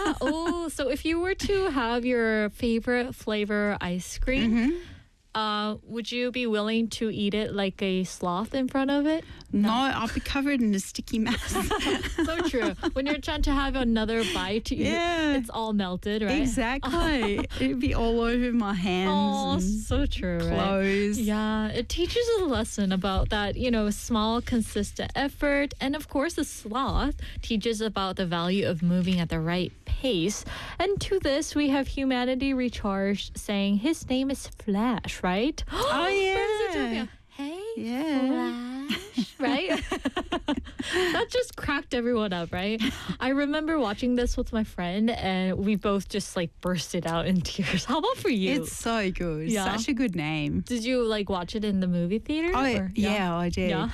Oh, so if you were to have your favorite flavor ice cream, would you be willing to eat it like a sloth in front of it? No, I'll be covered in a sticky mess. So true. When you're trying to have another bite, Yeah. it's all melted, right? Exactly. It'd be all over my hands Oh, and so true, right? clothes. Yeah, it teaches a lesson about that, small, consistent effort. And of course, the sloth teaches about the value of moving at the right pace. And to this, we have Humanity Recharged saying his name is Flash, right? Oh, yeah. President Zhou. Hey, Yeah. Flash, right? That just cracked everyone up, right? I remember watching this with my friend, and we both just bursted out in tears. How about for you? It's so good. Yeah. Such a good name. Did you watch it in the movie theater? Oh, or- yeah, I did. Yeah.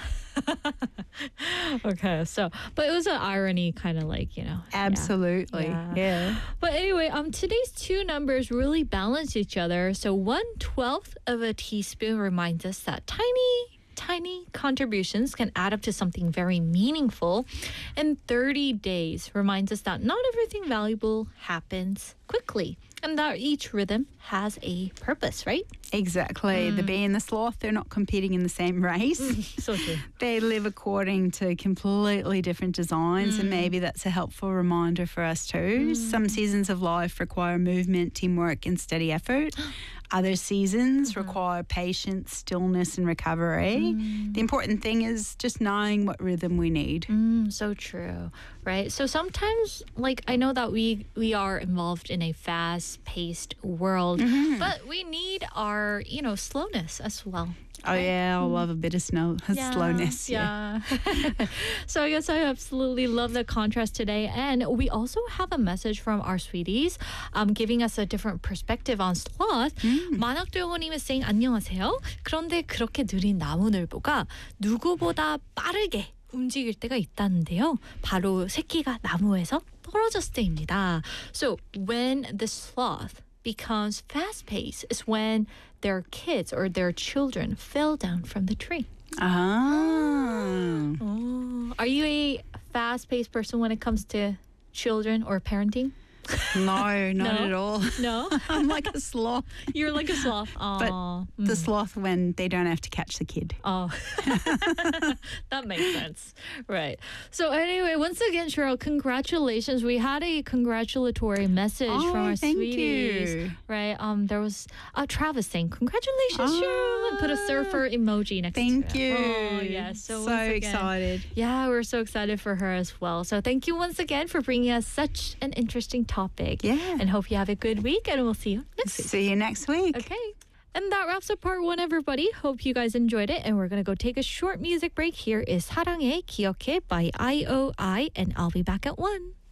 Okay, so but it was an irony, kind of yeah. Absolutely. Yeah. Yeah. But anyway, today's two numbers really balance each other. So 1/12 of a teaspoon reminds us that tiny contributions can add up to something very meaningful. And 30 days reminds us that not everything valuable happens quickly, and that each rhythm has a purpose, right? Exactly. The bee and the sloth, they're not competing in the same race. So true. They live according to completely different designs, and maybe that's a helpful reminder for us too. Some seasons of life require movement, teamwork, and steady effort. Other seasons require patience, stillness, and recovery. The important thing is just knowing what rhythm we need. So true, right? So sometimes, I know that we are involved in a fast-paced world, but we need our, slowness as well. Oh, yeah, I love a bit of slowness. Yeah. So I guess I absolutely love the contrast today. And we also have a message from our sweeties giving us a different perspective on sloth. 만학도영호님 is saying, 안녕하세요. 그런데 그렇게 느린 나무늘보가 누구보다 빠르게 움직일 때가 있다는데요. 바로 새끼가 나무에서 떨어졌을 때입니다. So when the sloth becomes fast-paced is when their kids or their children fell down from the tree. Oh. Are you a fast-paced person when it comes to children or parenting? No, not No? at all. No? I'm like a sloth. You're like a sloth. But Aw. the sloth when they don't have to catch the kid. Oh, that makes sense. Right. So anyway, once again, Cheryl, congratulations. We had a congratulatory message from our thank sweeties. you. Right. There was Travis saying, congratulations, Cheryl. And put a surfer emoji next to it. Thank you. Oh, yes. So once again, excited. Yeah, we're so excited for her as well. So thank you once again for bringing us such an interesting topic. Yeah. And hope you have a good week, and we'll see you next week. See you next week. Okay. And that wraps up part one, everybody. Hope you guys enjoyed it. And we're going to go take a short music break. Here is 사랑해, 기억해 by IOI. And I'll be back at 1.